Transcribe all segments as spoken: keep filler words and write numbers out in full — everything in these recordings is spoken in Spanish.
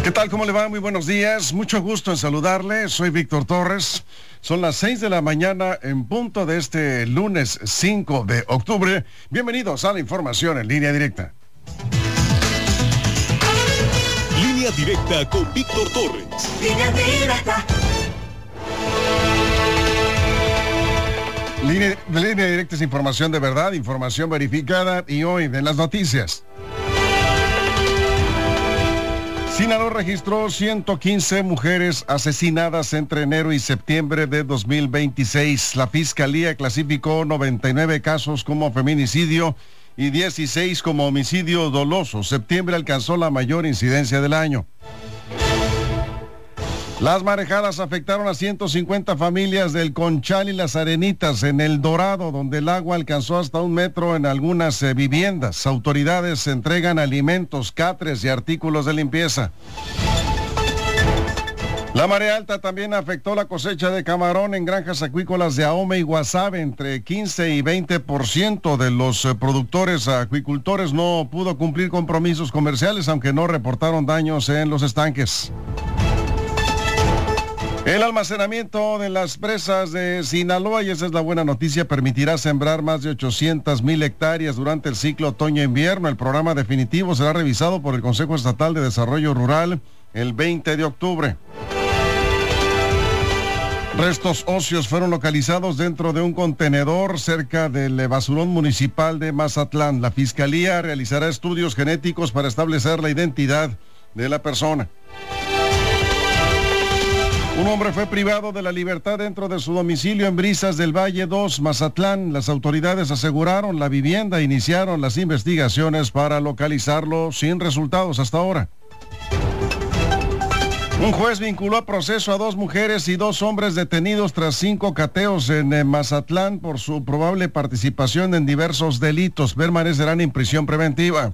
¿Qué tal? ¿Cómo le va? Muy buenos días. Mucho gusto en saludarle. Soy Víctor Torres. Son las seis de la mañana en punto de este lunes cinco de octubre. Bienvenidos a la información en línea directa. Línea directa con Víctor Torres. Línea directa. Línea, línea directa es información de verdad, información verificada y hoy en las noticias. Sinaloa registró ciento quince mujeres asesinadas entre enero y septiembre de dos mil veintiséis. La Fiscalía clasificó noventa y nueve casos como feminicidio y dieciséis como homicidio doloso. Septiembre alcanzó la mayor incidencia del año. Las marejadas afectaron a ciento cincuenta familias del Conchal y Las Arenitas en El Dorado, donde el agua alcanzó hasta un metro en algunas eh, viviendas. Autoridades entregan alimentos, catres y artículos de limpieza. La marea alta también afectó la cosecha de camarón en granjas acuícolas de Ahome y Guasave. Entre quince y veinte por ciento de los eh, productores acuicultores no pudo cumplir compromisos comerciales, aunque no reportaron daños en los estanques. El almacenamiento de las presas de Sinaloa, y esa es la buena noticia, permitirá sembrar más de ochocientas mil hectáreas durante el ciclo otoño-invierno. El programa definitivo será revisado por el Consejo Estatal de Desarrollo Rural el veinte de octubre. Restos óseos fueron localizados dentro de un contenedor cerca del basurón municipal de Mazatlán. La Fiscalía realizará estudios genéticos para establecer la identidad de la persona. Un hombre fue privado de la libertad dentro de su domicilio en Brisas del Valle dos, Mazatlán. Las autoridades aseguraron la vivienda e iniciaron las investigaciones para localizarlo sin resultados hasta ahora. Un juez vinculó a proceso a dos mujeres y dos hombres detenidos tras cinco cateos en Mazatlán por su probable participación en diversos delitos. Permanecerán en prisión preventiva.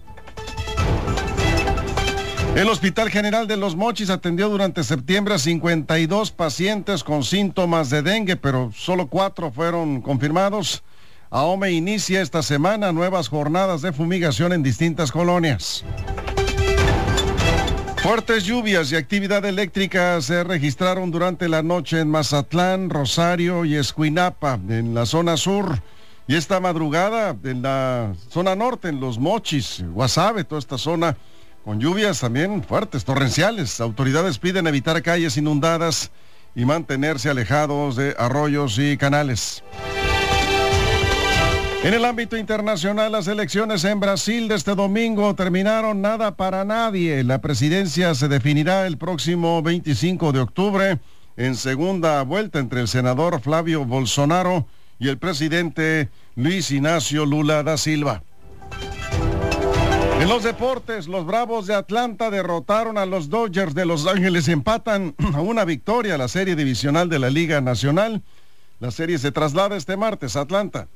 El Hospital General de Los Mochis atendió durante septiembre a cincuenta y dos pacientes con síntomas de dengue, pero solo cuatro fueron confirmados. Ahome inicia esta semana nuevas jornadas de fumigación en distintas colonias. Fuertes lluvias y actividad eléctrica se registraron durante la noche en Mazatlán, Rosario y Escuinapa, en la zona sur. Y esta madrugada en la zona norte, en Los Mochis, Guasave, toda esta zona, con lluvias también fuertes, torrenciales. Autoridades piden evitar calles inundadas y mantenerse alejados de arroyos y canales. En el ámbito internacional, las elecciones en Brasil de este domingo terminaron nada para nadie. La presidencia se definirá el próximo veinticinco de octubre en segunda vuelta entre el senador Flavio Bolsonaro y el presidente Luis Ignacio Lula da Silva. En los deportes, los Bravos de Atlanta derrotaron a los Dodgers de Los Ángeles, empatan a una victoria la serie divisional de la Liga Nacional. La serie se traslada este martes a Atlanta.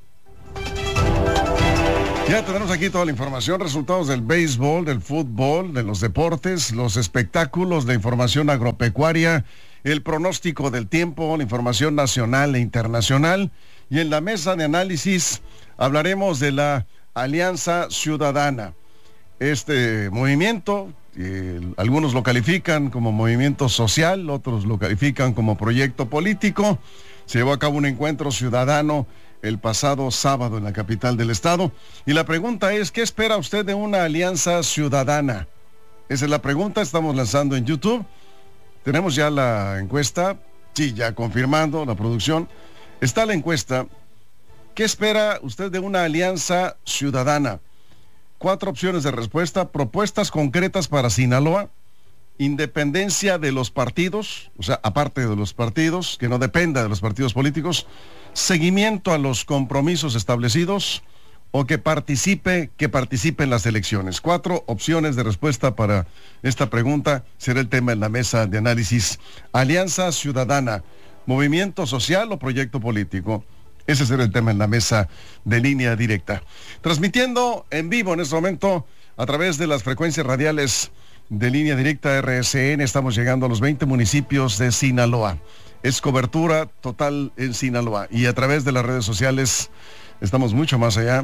Ya tenemos aquí toda la información, resultados del béisbol, del fútbol, de los deportes, los espectáculos, la información agropecuaria, el pronóstico del tiempo, la información nacional e internacional. Y en la mesa de análisis hablaremos de la Alianza Ciudadana. Este movimiento, eh, algunos lo califican como movimiento social, otros lo califican como proyecto político. Se llevó a cabo un encuentro ciudadano el pasado sábado en la capital del estado. Y la pregunta es, ¿qué espera usted de una alianza ciudadana? Esa es la pregunta, estamos lanzando en YouTube. Tenemos ya la encuesta, sí, ya confirmando la producción. Está la encuesta. ¿Qué espera usted de una alianza ciudadana? Cuatro opciones de respuesta: propuestas concretas para Sinaloa, independencia de los partidos, o sea, aparte de los partidos, que no dependa de los partidos políticos, seguimiento a los compromisos establecidos, o que participe, que participe en las elecciones. Cuatro opciones de respuesta para esta pregunta será el tema en la mesa de análisis. Alianza Ciudadana, movimiento social o proyecto político. Ese será el tema en la mesa de línea directa. Transmitiendo en vivo en este momento a través de las frecuencias radiales de línea directa R S N, estamos llegando a los veinte municipios de Sinaloa. Es cobertura total en Sinaloa y a través de las redes sociales estamos mucho más allá.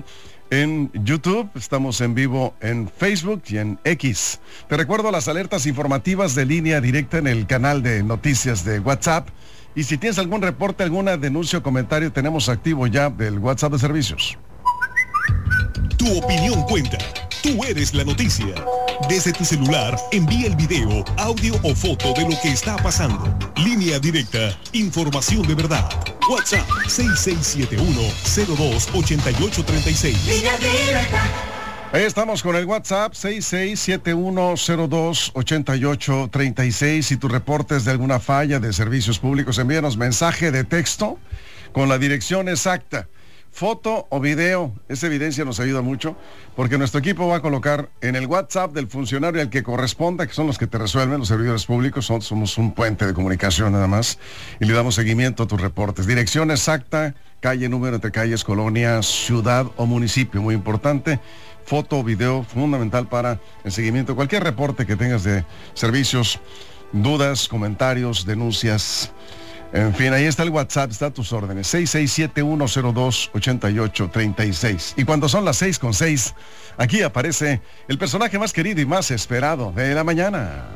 en YouTube, estamos en vivo en Facebook y en X. Te recuerdo las alertas informativas de Línea Directa en el canal de noticias de WhatsApp. Y si tienes algún reporte, alguna denuncia o comentario, tenemos activo ya el WhatsApp de servicios. Tu opinión cuenta. Tú eres la noticia. Desde tu celular, envía el video, audio o foto de lo que está pasando. Línea Directa, información de verdad. WhatsApp seis seis siete uno, cero dos, ocho ocho tres seis. Línea Directa. Ahí estamos con el WhatsApp seis seis siete uno, cero dos, ocho ocho tres seis. Si tus reportes de alguna falla de servicios públicos, envíanos mensaje de texto con la dirección exacta. Foto o video, esa evidencia nos ayuda mucho, porque nuestro equipo va a colocar en el WhatsApp del funcionario al que corresponda, que son los que te resuelven, los servidores públicos, son, somos un puente de comunicación nada más, y le damos seguimiento a tus reportes. Dirección exacta, calle, número entre calles, colonia, ciudad o municipio, muy importante. Foto o video, fundamental para el seguimiento. Cualquier reporte que tengas de servicios, dudas, comentarios, denuncias. En fin, ahí está el WhatsApp, está a tus órdenes, seis seis siete uno, cero dos, ocho ocho tres seis. Y cuando son las seis con seis, aquí aparece el personaje más querido y más esperado de la mañana.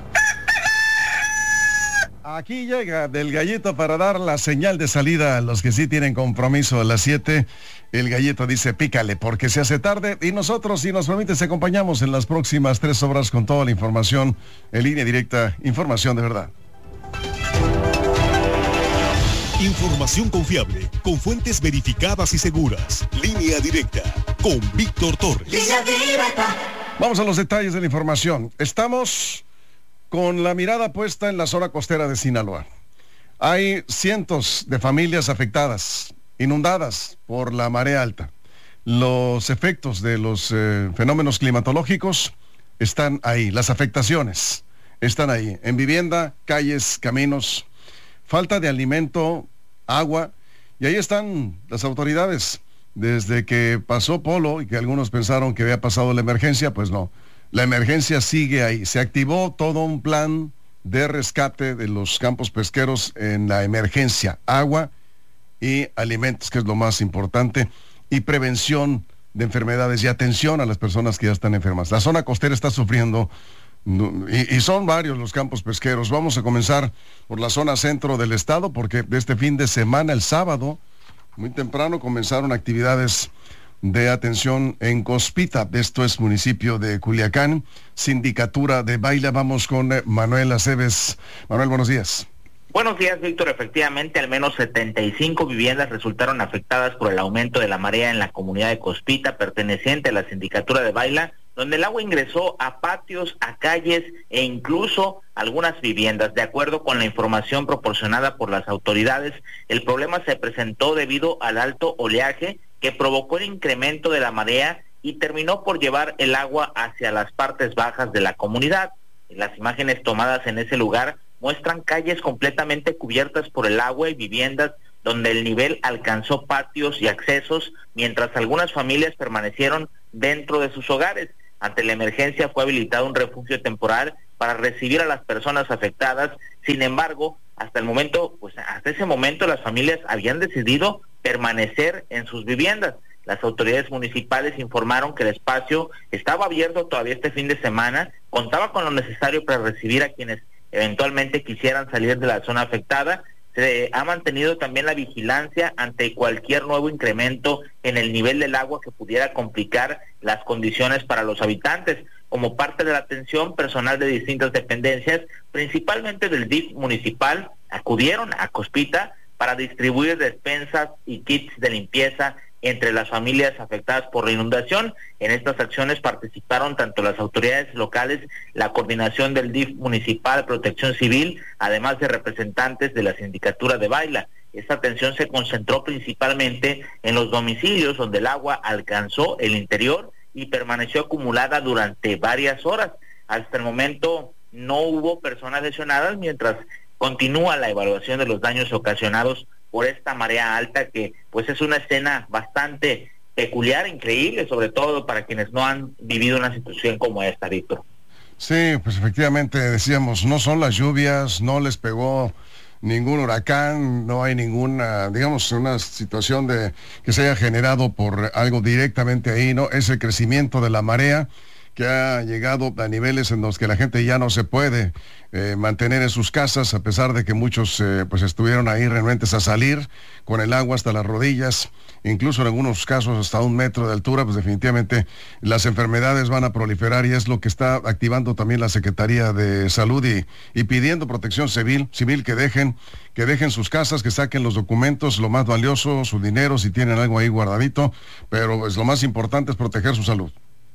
Aquí llega Del Gallito para dar la señal de salida a los que sí tienen compromiso a las siete. El Gallito dice, pícale porque se hace tarde, y nosotros, si nos permite, te acompañamos en las próximas tres horas con toda la información en Línea Directa, información de verdad. Información confiable, con fuentes verificadas y seguras. Línea Directa, con Víctor Torres. Línea Directa. Vamos a los detalles de la información. Estamos con la mirada puesta en la zona costera de Sinaloa. Hay cientos de familias afectadas, inundadas por la marea alta. Los efectos de los eh, fenómenos climatológicos están ahí, las afectaciones están ahí, en vivienda, calles, caminos. Falta de alimento, agua, y ahí están las autoridades. Desde que pasó Polo y que algunos pensaron que había pasado la emergencia, pues no. La emergencia sigue ahí. Se activó todo un plan de rescate de los campos pesqueros en la emergencia. Agua y alimentos, que es lo más importante, y prevención de enfermedades y atención a las personas que ya están enfermas. La zona costera está sufriendo. Y, y son varios los campos pesqueros. Vamos a comenzar por la zona centro del estado, porque este fin de semana, el sábado, muy temprano, comenzaron actividades de atención en Cospita. Esto es municipio de Culiacán. Sindicatura de Baila. Vamos con Manuel Aceves. Manuel, buenos días. Buenos días, Víctor. Efectivamente, al menos setenta y cinco viviendas resultaron afectadas por el aumento de la marea en la comunidad de Cospita, perteneciente a la Sindicatura de Baila, donde el agua ingresó a patios, a calles e incluso algunas viviendas. De acuerdo con la información proporcionada por las autoridades, el problema se presentó debido al alto oleaje que provocó el incremento de la marea y terminó por llevar el agua hacia las partes bajas de la comunidad. Las imágenes tomadas en ese lugar muestran calles completamente cubiertas por el agua y viviendas donde el nivel alcanzó patios y accesos, mientras algunas familias permanecieron dentro de sus hogares. Ante la emergencia fue habilitado un refugio temporal para recibir a las personas afectadas. Sin embargo, hasta el momento, pues hasta ese momento las familias habían decidido permanecer en sus viviendas. Las autoridades municipales informaron que el espacio estaba abierto todavía este fin de semana, contaba con lo necesario para recibir a quienes eventualmente quisieran salir de la zona afectada. Se ha mantenido también la vigilancia ante cualquier nuevo incremento en el nivel del agua que pudiera complicar las condiciones para los habitantes. Como parte de la atención, personal de distintas dependencias, principalmente del D I F municipal, acudieron a Cospita para distribuir despensas y kits de limpieza entre las familias afectadas por la inundación. En estas acciones participaron tanto las autoridades locales, la coordinación del D I F municipal, Protección Civil, además de representantes de la Sindicatura de Baila. Esta atención se concentró principalmente en los domicilios donde el agua alcanzó el interior y permaneció acumulada durante varias horas. Hasta el momento no hubo personas lesionadas, mientras continúa la evaluación de los daños ocasionados por esta marea alta, que pues es una escena bastante peculiar, increíble, sobre todo para quienes no han vivido una situación como esta, Víctor. Sí, pues efectivamente decíamos, no son las lluvias, no les pegó ningún huracán, no hay ninguna, digamos, una situación de que se haya generado por algo directamente ahí, ¿no? Es el crecimiento de la marea que ha llegado a niveles en los que la gente ya no se puede eh, mantener en sus casas, a pesar de que muchos eh, pues estuvieron ahí realmente a salir con el agua hasta las rodillas, incluso en algunos casos hasta un metro de altura. Pues definitivamente las enfermedades van a proliferar y es lo que está activando también la Secretaría de Salud y, y pidiendo protección civil, civil que dejen, que dejen sus casas, que saquen los documentos, lo más valioso, su dinero, si tienen algo ahí guardadito, pero pues lo más importante es proteger su salud.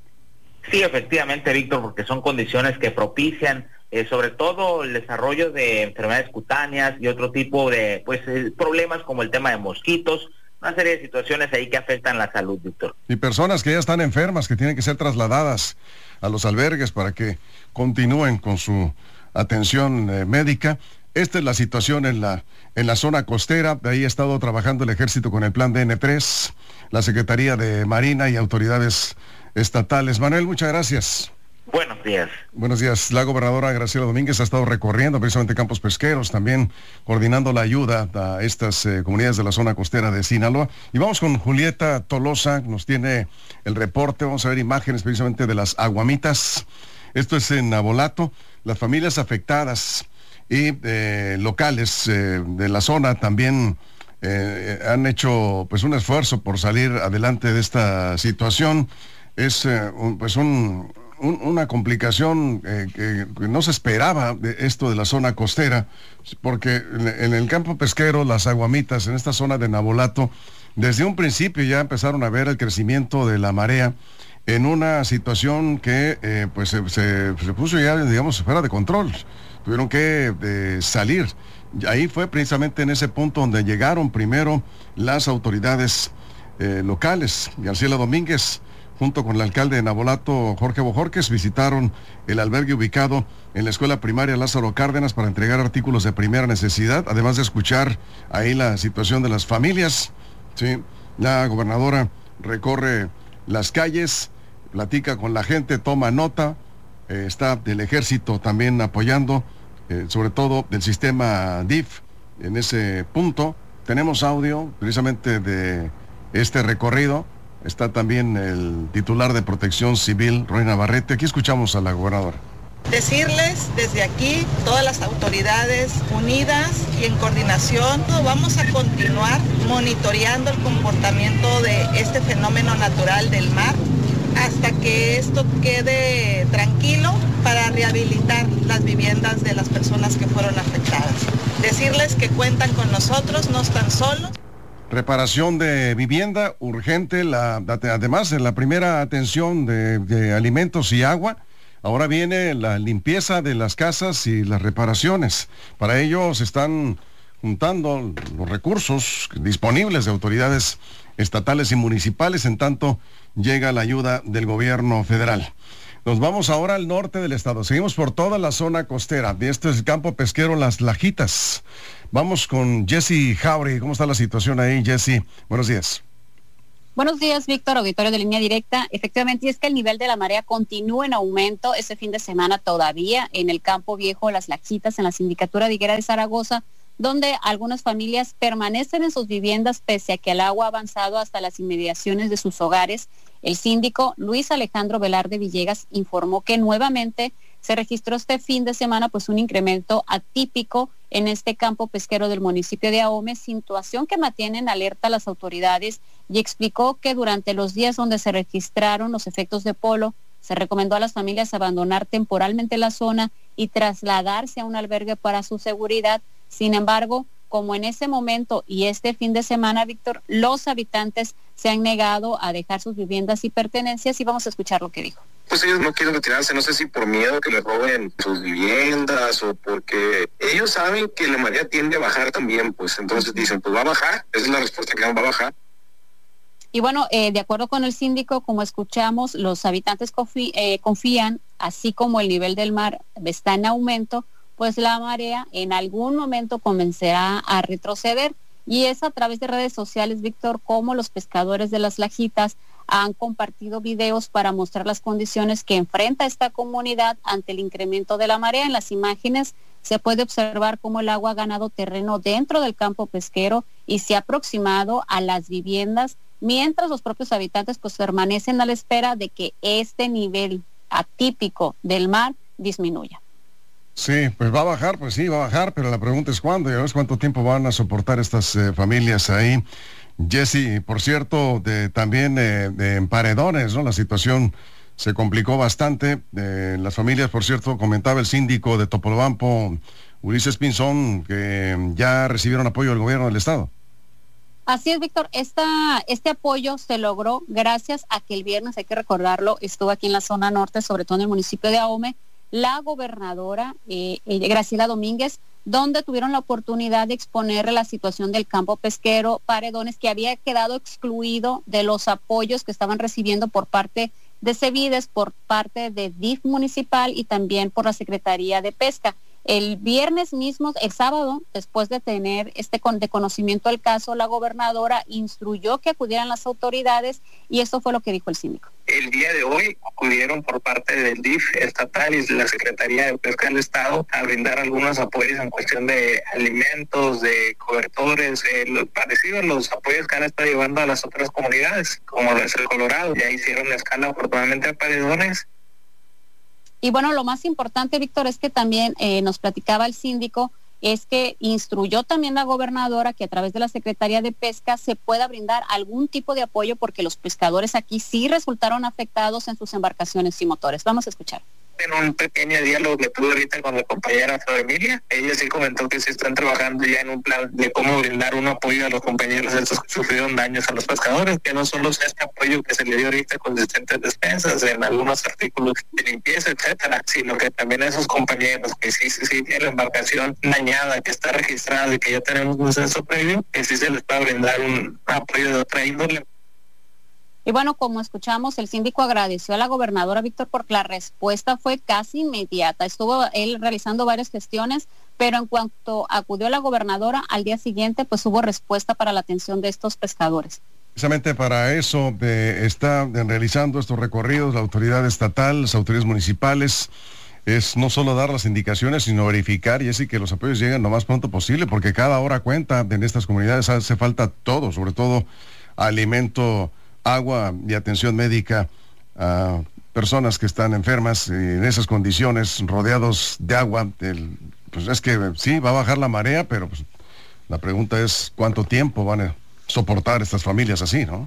Sí, efectivamente, Víctor, porque son condiciones que propician eh, sobre todo el desarrollo de enfermedades cutáneas y otro tipo de pues eh, problemas como el tema de mosquitos, una serie de situaciones ahí que afectan la salud, Víctor. Y personas que ya están enfermas, que tienen que ser trasladadas a los albergues para que continúen con su atención eh, médica. Esta es la situación en la, en la zona costera. De ahí ha estado trabajando el ejército con el plan D N tres, la Secretaría de Marina y autoridades estatales. Manuel, muchas gracias. Buenos días. Buenos días. La gobernadora Graciela Domínguez ha estado recorriendo precisamente campos pesqueros, también coordinando la ayuda a estas eh, comunidades de la zona costera de Sinaloa. Y vamos con Julieta Tolosa, nos tiene el reporte. Vamos a ver imágenes precisamente de las aguamitas. Esto es en Navolato. Las familias afectadas y eh, locales eh, de la zona también eh, han hecho pues un esfuerzo por salir adelante de esta situación. Es eh, un, pues un, un, una complicación eh, que, que no se esperaba de esto de la zona costera, porque en, en el campo pesquero, las aguamitas, en esta zona de Navolato, desde un principio ya empezaron a ver el crecimiento de la marea en una situación que eh, pues se, se, se puso ya, digamos, fuera de control. Tuvieron que eh, salir. Y ahí fue precisamente en ese punto donde llegaron primero las autoridades eh, locales. Graciela Domínguez, junto con el alcalde de Navolato, Jorge Bojorquez, visitaron el albergue ubicado en la escuela primaria Lázaro Cárdenas para entregar artículos de primera necesidad, además de escuchar ahí la situación de las familias. Sí, la gobernadora recorre las calles, platica con la gente, toma nota, eh, está del ejército también apoyando, eh, sobre todo del sistema D I F en ese punto. Tenemos audio precisamente de este recorrido. Está también el titular de Protección Civil, Roy Navarrete. Aquí escuchamos a la gobernadora. Decirles desde aquí, todas las autoridades unidas y en coordinación, vamos a continuar monitoreando el comportamiento de este fenómeno natural del mar hasta que esto quede tranquilo para rehabilitar las viviendas de las personas que fueron afectadas. Decirles que cuentan con nosotros, no están solos. Reparación de vivienda urgente, la, además de la primera atención de, de alimentos y agua. Ahora viene la limpieza de las casas y las reparaciones. Para ello se están juntando los recursos disponibles de autoridades estatales y municipales, en tanto llega la ayuda del gobierno federal. Nos vamos ahora al norte del estado. Seguimos por toda la zona costera. Este es el campo pesquero Las Lajitas. Vamos con Jessy Jauregui. ¿Cómo está la situación ahí, Jessy? Buenos días. Buenos días, Víctor, auditorio de Línea Directa. Efectivamente, es que el nivel de la marea continúa en aumento este fin de semana todavía en el campo viejo Las Lajitas, en la sindicatura de Higuera de Zaragoza, donde algunas familias permanecen en sus viviendas pese a que el agua ha avanzado hasta las inmediaciones de sus hogares. El síndico Luis Alejandro Velarde Villegas informó que nuevamente se registró este fin de semana pues un incremento atípico en este campo pesquero del municipio de Ahome, situación que mantiene en alerta a las autoridades, y explicó que durante los días donde se registraron los efectos de polo, se recomendó a las familias abandonar temporalmente la zona y trasladarse a un albergue para su seguridad. Sin embargo, como en ese momento y este fin de semana, Víctor, los habitantes se han negado a dejar sus viviendas y pertenencias, y vamos a escuchar lo que dijo. Pues ellos no quieren retirarse, no sé si por miedo que les roben sus viviendas o porque ellos saben que la marea tiende a bajar también, pues entonces dicen, pues va a bajar, esa es la respuesta que dan, va a bajar. Y bueno, eh, de acuerdo con el síndico, como escuchamos, los habitantes confí, eh, confían, así como el nivel del mar está en aumento, pues la marea en algún momento comenzará a retroceder. Y es a través de redes sociales, Víctor, como los pescadores de Las Lajitas han compartido videos para mostrar las condiciones que enfrenta esta comunidad ante el incremento de la marea. En las imágenes se puede observar cómo el agua ha ganado terreno dentro del campo pesquero y se ha aproximado a las viviendas, mientras los propios habitantes pues permanecen a la espera de que este nivel atípico del mar disminuya. Sí, pues va a bajar, pues sí, va a bajar, pero la pregunta es cuándo, y a ver cuánto tiempo van a soportar estas eh, familias ahí. Jessy, por cierto, de, también eh, de en Paredones, ¿no? La situación se complicó bastante. Eh, las familias, por cierto, comentaba el síndico de Topolobampo, Ulises Pinzón, que ya recibieron apoyo del gobierno del estado. Así es, Víctor. Esta, este apoyo se logró gracias a que el viernes, hay que recordarlo, estuvo aquí en la zona norte, sobre todo en el municipio de Ahome, la gobernadora eh, eh, Graciela Domínguez, donde tuvieron la oportunidad de exponer la situación del campo pesquero Paredones, que había quedado excluido de los apoyos que estaban recibiendo por parte de Cevides, por parte de D I F municipal y también por la Secretaría de Pesca. El viernes mismo, el sábado, después de tener este con, de conocimiento del caso, la gobernadora instruyó que acudieran las autoridades y esto fue lo que dijo el síndico. El día de hoy acudieron por parte del D I F estatal y de la Secretaría de Pesca del Estado a brindar algunos apoyos en cuestión de alimentos, de cobertores, eh, lo, parecido a los apoyos que han estado llevando a las otras comunidades, como lo es el Colorado. Ya hicieron la escala afortunadamente a Paredones. Y bueno, lo más importante, Víctor, es que también eh, nos platicaba el síndico, es que instruyó también la gobernadora que a través de la Secretaría de Pesca se pueda brindar algún tipo de apoyo porque los pescadores aquí sí resultaron afectados en sus embarcaciones y motores. Vamos a escuchar. En un pequeño diálogo que tuve ahorita con la compañera Flor Emilia, ella sí comentó que sí están trabajando ya en un plan de cómo brindar un apoyo a los compañeros estos que sufrieron daños a los pescadores, que no solo sea este apoyo que se le dio ahorita con distintas despensas en algunos artículos de limpieza, etcétera, sino que también a esos compañeros que sí, sí, sí tienen la embarcación dañada, que está registrada y que ya tenemos un censo previo, que sí se les pueda brindar un apoyo de otra índole. Y bueno, como escuchamos, el síndico agradeció a la gobernadora, Víctor, porque la respuesta fue casi inmediata. Estuvo él realizando varias gestiones, pero en cuanto acudió a la gobernadora, al día siguiente, pues hubo respuesta para la atención de estos pescadores. Precisamente para eso de, está de, realizando estos recorridos la autoridad estatal, las autoridades municipales, es no solo dar las indicaciones, sino verificar y así que los apoyos lleguen lo más pronto posible, porque cada hora cuenta. En estas comunidades hace falta todo, sobre todo alimento, agua y atención médica a personas que están enfermas y en esas condiciones, rodeados de agua. El, pues es que sí, va a bajar la marea, pero pues, la pregunta es cuánto tiempo van a soportar estas familias así, ¿no?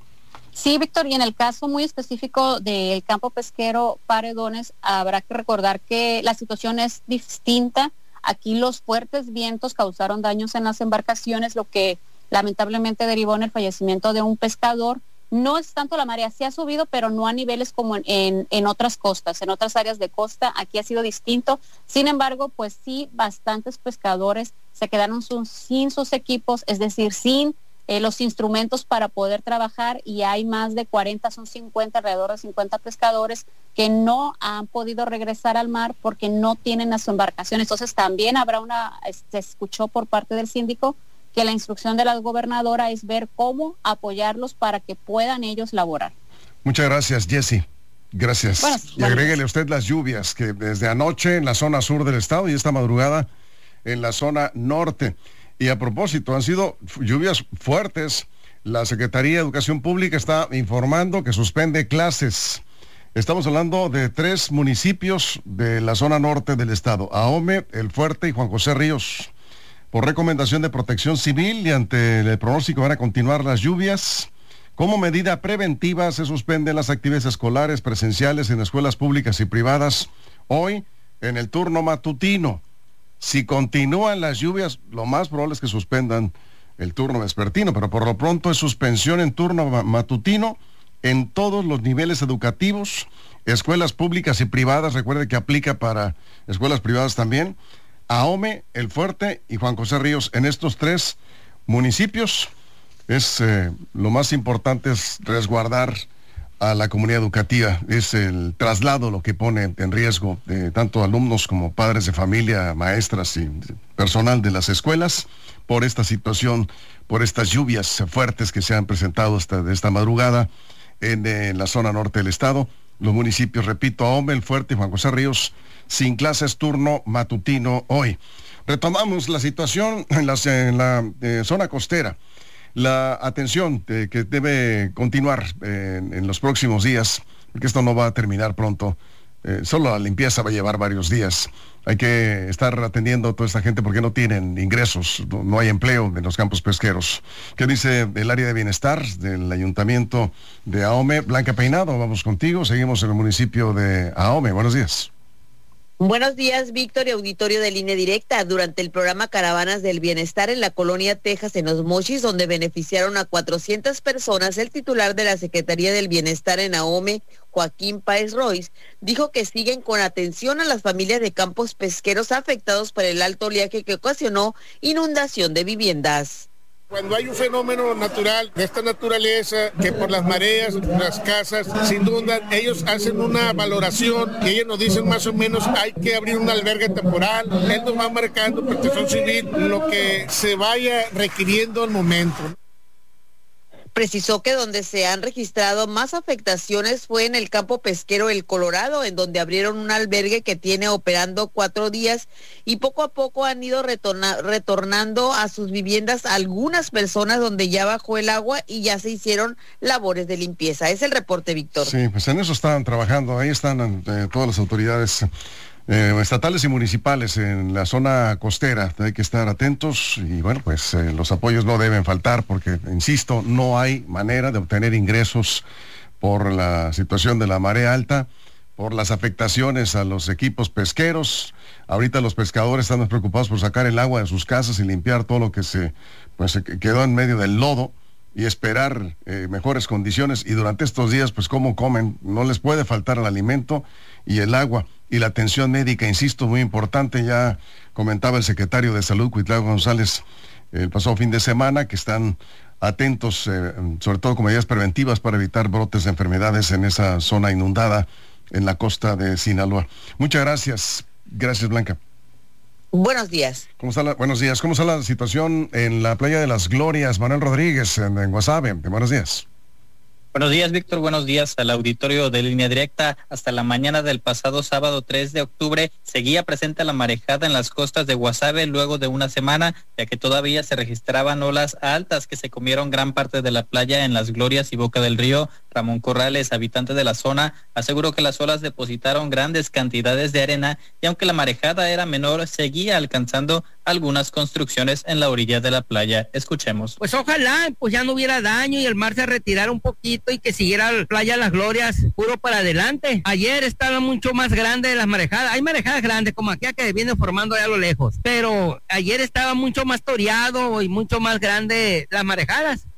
Sí, Víctor, y en el caso muy específico del campo pesquero Paredones, habrá que recordar que la situación es distinta. Aquí los fuertes vientos causaron daños en las embarcaciones, lo que lamentablemente derivó en el fallecimiento de un pescador. No es tanto la marea, sí ha subido, pero no a niveles como en, en, en otras costas, en otras áreas de costa, aquí ha sido distinto. Sin embargo, pues sí, bastantes pescadores se quedaron sin, sin sus equipos, es decir, sin eh, los instrumentos para poder trabajar y hay más de cuarenta, son cincuenta, alrededor de cincuenta pescadores que no han podido regresar al mar porque no tienen a su embarcación. Entonces también habrá una, se escuchó por parte del síndico, que la instrucción de la gobernadora es ver cómo apoyarlos para que puedan ellos laborar. Muchas gracias, Jessy. Gracias. Bueno, y agréguele usted las lluvias que desde anoche en la zona sur del estado y esta madrugada en la zona norte. Y a propósito, han sido lluvias fuertes. La Secretaría de Educación Pública está informando que suspende clases. Estamos hablando de tres municipios de la zona norte del estado: Ahome, El Fuerte y Juan José Ríos. Por recomendación de Protección Civil y ante el pronóstico van a continuar las lluvias, como medida preventiva se suspenden las actividades escolares presenciales en escuelas públicas y privadas hoy en el turno matutino. Si continúan las lluvias, lo más probable es que suspendan el turno vespertino, pero por lo pronto es suspensión en turno matutino en todos los niveles educativos, escuelas públicas y privadas. Recuerde que aplica para escuelas privadas también. Ahome, El Fuerte y Juan José Ríos. En estos tres municipios es eh, lo más importante es resguardar a la comunidad educativa. Es el traslado lo que pone en riesgo de tanto alumnos como padres de familia, maestras y personal de las escuelas por esta situación, por estas lluvias fuertes que se han presentado hasta de esta madrugada en, en la zona norte del estado. los municipios, repito, Ahome, El Fuerte y Juan José Ríos, sin clases turno matutino hoy. Retomamos la situación en, las, en la eh, zona costera. La atención eh, que debe continuar eh, en, en los próximos días, porque esto no va a terminar pronto. Eh, solo la limpieza va a llevar varios días. Hay que estar atendiendo a toda esta gente porque no tienen ingresos, no, no hay empleo en los campos pesqueros. ¿Qué dice el área de bienestar del ayuntamiento de Ahome? Blanca Peinado, vamos contigo. Seguimos en el municipio de Ahome. Buenos días. Buenos días, Víctor y auditorio de Línea Directa. Durante el programa Caravanas del Bienestar en la colonia Texas, en Los Mochis, donde beneficiaron a cuatrocientas personas, el titular de la Secretaría del Bienestar en Ahome, Joaquín Páez Royce, dijo que siguen con atención a las familias de campos pesqueros afectados por el alto oleaje que ocasionó inundación de viviendas. Cuando hay un fenómeno natural de esta naturaleza, que por las mareas, las casas se inundan, ellos hacen una valoración y ellos nos dicen más o menos hay que abrir un albergue temporal. Él nos va marcando Protección Civil lo que se vaya requiriendo al momento. Precisó que donde se han registrado más afectaciones fue en el campo pesquero El Colorado, en donde abrieron un albergue que tiene operando cuatro días y poco a poco han ido retorna, retornando a sus viviendas algunas personas donde ya bajó el agua y ya se hicieron labores de limpieza. Es el reporte, Víctor. Sí, pues en eso están trabajando, ahí están eh, todas las autoridades Eh, estatales y municipales en la zona costera. Hay que estar atentos y bueno, pues eh, los apoyos no deben faltar porque, insisto, no hay manera de obtener ingresos por la situación de la marea alta, por las afectaciones a los equipos pesqueros. Ahorita los pescadores están más preocupados por sacar el agua de sus casas y limpiar todo lo que se, pues, se quedó en medio del lodo y esperar eh, mejores condiciones. Y durante estos días, pues cómo comen, no les puede faltar el alimento y el agua. Y la atención médica, insisto, muy importante. Ya comentaba el secretario de Salud, Cuitlao González, el pasado fin de semana, que están atentos, eh, sobre todo con medidas preventivas para evitar brotes de enfermedades en esa zona inundada en la costa de Sinaloa. Muchas gracias. Gracias, Blanca. Buenos días. ¿Cómo está la, buenos días. ¿Cómo está la situación en la playa de las Glorias? Manuel Rodríguez, en, en Guasave. Buenos días. Buenos días, Víctor. Buenos días al auditorio de Línea Directa. Hasta la mañana del pasado sábado tres de octubre seguía presente la marejada en las costas de Guasave luego de una semana, ya que todavía se registraban olas altas que se comieron gran parte de la playa en Las Glorias y Boca del Río. Ramón Corrales, habitante de la zona, aseguró que las olas depositaron grandes cantidades de arena y aunque la marejada era menor, seguía alcanzando algunas construcciones en la orilla de la playa. Escuchemos. Pues ojalá pues ya no hubiera daño y el mar se retirara un poquito y que siguiera la playa Las Glorias puro para adelante. Ayer estaba mucho más grande las marejadas. Hay marejadas grandes como aquella que viene formando allá a lo lejos, pero ayer estaba mucho más toreado y mucho más grande las marejadas.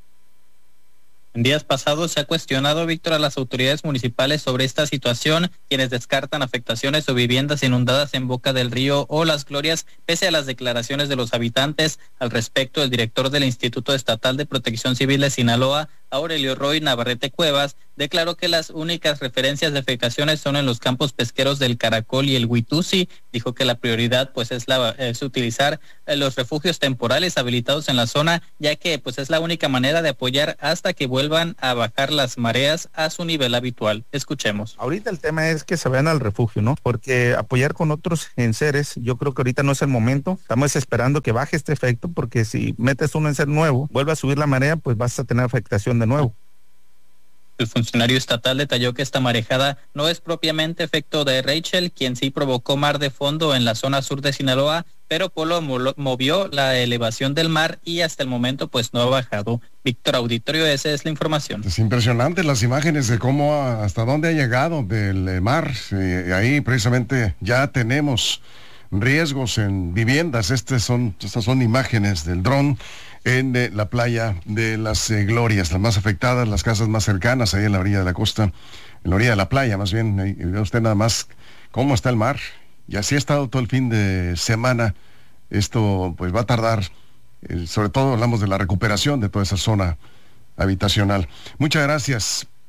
En días pasados se ha cuestionado, Víctor, a las autoridades municipales sobre esta situación, quienes descartan afectaciones o viviendas inundadas en Boca del Río o Las Glorias, pese a las declaraciones de los habitantes. Al respecto, el director del Instituto Estatal de Protección Civil de Sinaloa, Aurelio Roy Navarrete Cuevas, declaró que las únicas referencias de afectaciones son en los campos pesqueros del Caracol y el Huitusi. Dijo que la prioridad pues es, la, es utilizar eh, los refugios temporales habilitados en la zona, ya que pues es la única manera de apoyar hasta que vuelvan a bajar las mareas a su nivel habitual. Escuchemos. Ahorita el tema es que se vayan al refugio, ¿no? Porque apoyar con otros enseres, yo creo que ahorita no es el momento. Estamos esperando que baje este efecto, porque si metes un enser nuevo, vuelve a subir la marea, pues vas a tener afectación de nuevo. El funcionario estatal detalló que esta marejada no es propiamente efecto de Rachel, quien sí provocó mar de fondo en la zona sur de Sinaloa, pero Polo movió la elevación del mar y hasta el momento pues no ha bajado. Víctor, auditorio, esa es la información. Es impresionante las imágenes de cómo hasta dónde ha llegado del mar. Eh, ahí precisamente ya tenemos riesgos en viviendas. Estas son, estas son imágenes del dron en eh, la playa de las eh, Glorias, las más afectadas, las casas más cercanas, ahí en la orilla de la costa, en la orilla de la playa, más bien. Ahí ve usted nada más cómo está el mar. Y así ha estado todo el fin de semana. Esto pues va a tardar, eh, sobre todo hablamos de la recuperación de toda esa zona habitacional. Muchas gracias.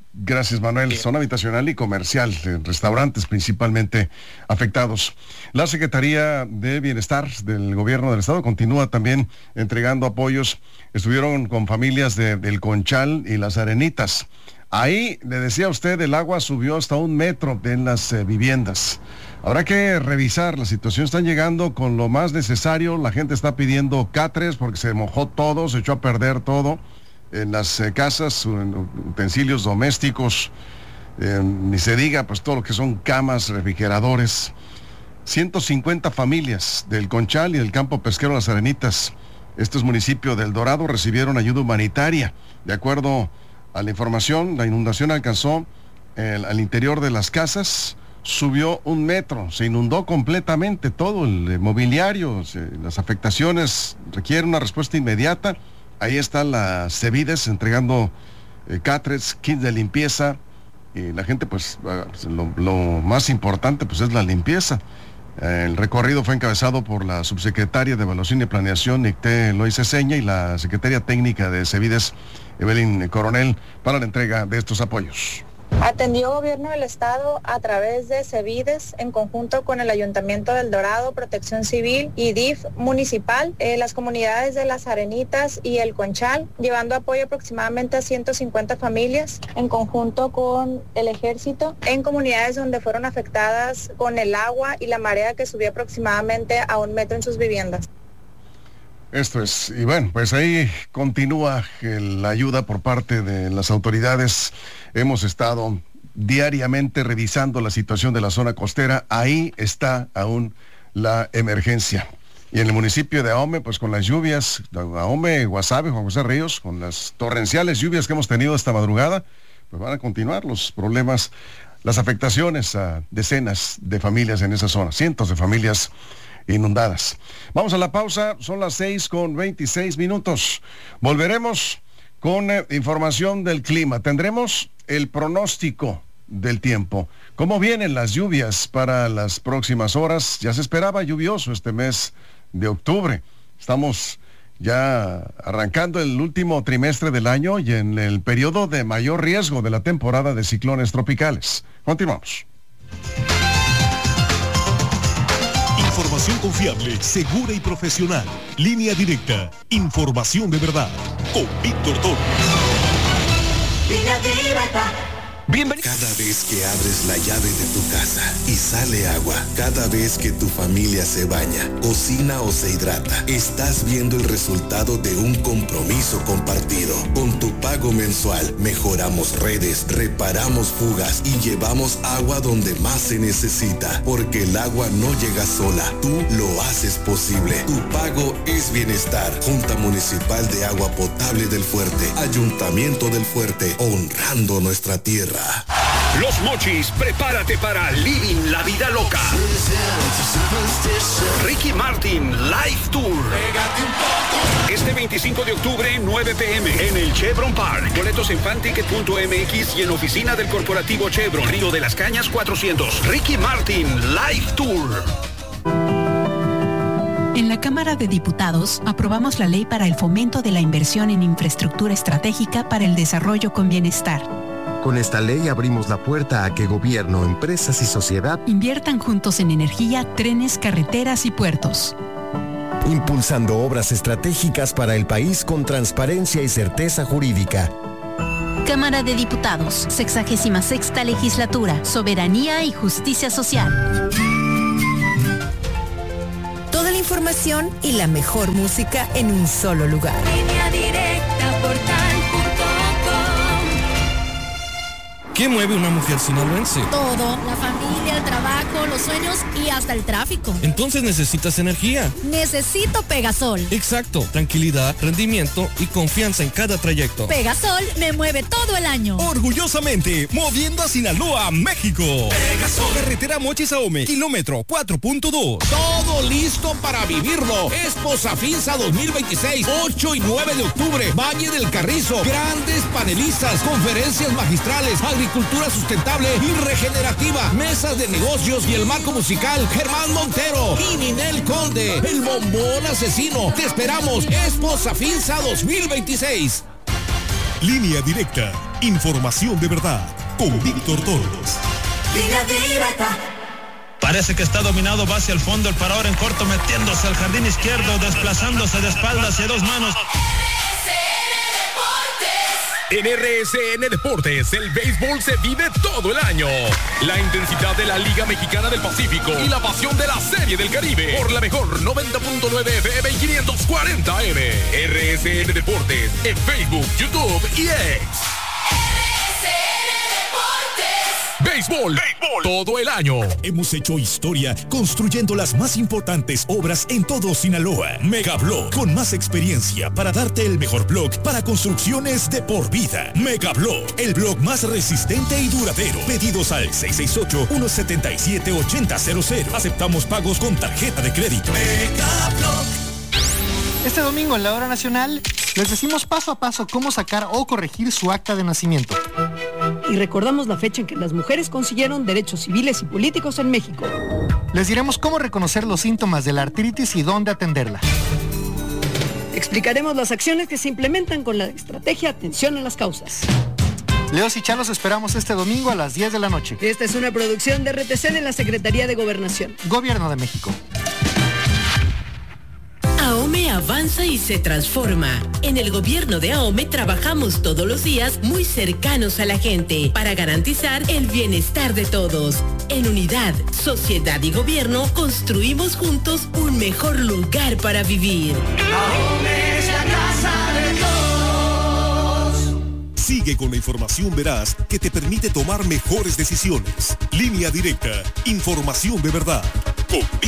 Gracias, Manuel. Zona habitacional y comercial, restaurantes principalmente afectados. La Secretaría de Bienestar del Gobierno del Estado continúa también entregando apoyos. Estuvieron con familias de, del Conchal y Las Arenitas. Ahí, le decía a usted, el agua subió hasta un metro en las eh, viviendas. Habrá que revisar la situación. Están llegando con lo más necesario. La gente está pidiendo catres porque se mojó todo, se echó a perder todo. En las eh, casas, en utensilios domésticos, eh, ni se diga pues todo lo que son camas, refrigeradores. ciento cincuenta familias del Conchal y del campo pesquero Las Arenitas, estos municipios del Dorado, recibieron ayuda humanitaria. De acuerdo a la información, la inundación alcanzó el, al interior de las casas, subió un metro, se inundó completamente todo el mobiliario, se, las afectaciones requieren una respuesta inmediata. Ahí está la Cevides entregando eh, catres, kits de limpieza, y la gente pues lo, lo más importante pues es la limpieza. Eh, el recorrido fue encabezado por la subsecretaria de Evaluación y Planeación, Nicté Loise Seña, y la secretaria técnica de Cevides, Evelyn Coronel, para la entrega de estos apoyos. Atendió Gobierno del Estado a través de Cevides en conjunto con el Ayuntamiento del Dorado, Protección Civil y D I F municipal, eh, las comunidades de Las Arenitas y el Conchal, llevando apoyo aproximadamente a ciento cincuenta familias en conjunto con el Ejército en comunidades donde fueron afectadas con el agua y la marea que subió aproximadamente a un metro en sus viviendas. Esto es, y bueno, pues ahí continúa la ayuda por parte de las autoridades. Hemos estado diariamente revisando la situación de la zona costera. Ahí está aún la emergencia. Y en el municipio de Ahome, pues con las lluvias, Ahome, Guasave, Juan José Ríos, con las torrenciales lluvias que hemos tenido esta madrugada, pues van a continuar los problemas, las afectaciones a decenas de familias en esa zona, cientos de familias inundadas. Vamos a la pausa, son las seis con veintiséis minutos. Volveremos con eh, información del clima. Tendremos el pronóstico del tiempo. ¿Cómo vienen las lluvias para las próximas horas? Ya se esperaba lluvioso este mes de octubre. Estamos ya arrancando el último trimestre del año y en el periodo de mayor riesgo de la temporada de ciclones tropicales. Continuamos. Información confiable, segura y profesional. Línea directa. Información de verdad. Con Víctor Torres. Línea directa. Bienvenido. Cada vez que abres la llave de tu casa y sale agua, cada vez que tu familia se baña, cocina o se hidrata, estás viendo el resultado de un compromiso compartido. Con tu pago mensual, mejoramos redes, reparamos fugas y llevamos agua donde más se necesita. Porque el agua no llega sola, tú lo haces posible. Tu pago es bienestar. Junta Municipal de Agua Potable del Fuerte, Ayuntamiento del Fuerte, honrando nuestra tierra. Los Mochis, prepárate para Living la Vida Loca. Ricky Martin Live Tour. Este veinticinco de octubre, nueve pe eme, en el Chevron Park. Boletos en fanticket punto eme equis y en oficina del corporativo Chevron, Río de las Cañas cuatrocientos. Ricky Martin Live Tour. En la Cámara de Diputados aprobamos la ley para el fomento de la inversión en infraestructura estratégica para el desarrollo con bienestar. Con esta ley abrimos la puerta a que gobierno, empresas y sociedad inviertan juntos en energía, trenes, carreteras y puertos. Impulsando obras estratégicas para el país con transparencia y certeza jurídica. Cámara de Diputados, sexagésima sexta legislatura, soberanía y justicia social. Toda la información y la mejor música en un solo lugar. Línea directa, portal punto com. ¿Qué mueve una mujer sinaloense? Todo, la familia, el trabajo, los sueños y hasta el tráfico. Entonces necesitas energía. Necesito Pegasol. Exacto, tranquilidad, rendimiento y confianza en cada trayecto. Pegasol me mueve todo el año. Orgullosamente, moviendo a Sinaloa, México. Pegasol. Carretera Mochis Ahome, kilómetro cuatro punto dos. Todo listo para vivirlo. Expo Safinsa dos mil veintiséis, ocho y nueve de octubre. Valle del Carrizo. Grandes panelistas, conferencias magistrales, agricultura sustentable y regenerativa, mesas de negocios y el marco musical Germán Montero y Ninel Conde, el bombón asesino. Te esperamos, Expo Safinsa dos mil veintiséis. Línea Directa, información de verdad, con Víctor Torres. Línea Directa. Parece que está dominado, va hacia el fondo, el parador en corto, metiéndose al jardín izquierdo, desplazándose de espalda hacia dos manos. En R S N Deportes, el béisbol se vive todo el año. La intensidad de la Liga Mexicana del Pacífico y la pasión de la Serie del Caribe por la mejor noventa punto nueve F M y quinientos cuarenta M. R S N Deportes en Facebook, YouTube y X. Béisbol, béisbol, todo el año. Hemos hecho historia construyendo las más importantes obras en todo Sinaloa. Megablog, con más experiencia para darte el mejor blog para construcciones de por vida. Megablog, el blog más resistente y duradero. Pedidos al seis seis ocho, uno siete siete, ocho cero cero cero. Aceptamos pagos con tarjeta de crédito. Megablog. Este domingo en la Hora Nacional les decimos paso a paso cómo sacar o corregir su acta de nacimiento. Y recordamos la fecha en que las mujeres consiguieron derechos civiles y políticos en México. Les diremos cómo reconocer los síntomas de la artritis y dónde atenderla. Explicaremos las acciones que se implementan con la estrategia Atención a las Causas. Leos y Chalos esperamos este domingo a las diez de la noche. Esta es una producción de R T C de la Secretaría de Gobernación. Gobierno de México. AOME avanza y se transforma. En el gobierno de AOME trabajamos todos los días muy cercanos a la gente para garantizar el bienestar de todos. En unidad, sociedad y gobierno construimos juntos un mejor lugar para vivir. AOME es la casa de todos. Sigue con la información veraz que te permite tomar mejores decisiones. Línea Directa, información de verdad. Con